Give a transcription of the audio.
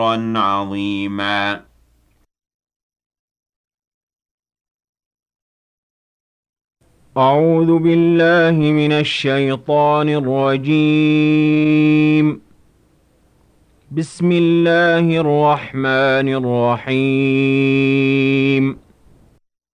عظيما. أعوذ بالله من الشيطان الرجيم. بسم الله الرحمن الرحيم.